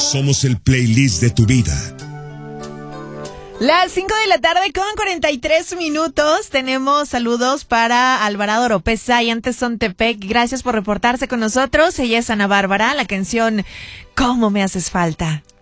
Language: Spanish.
Somos el playlist de tu vida. Las 5 de la tarde con 43 minutos. Tenemos saludos para Alvarado Oropesa y antes Sontepec. Gracias por reportarse con nosotros. Ella es Ana Bárbara. La canción ¿Cómo me haces falta?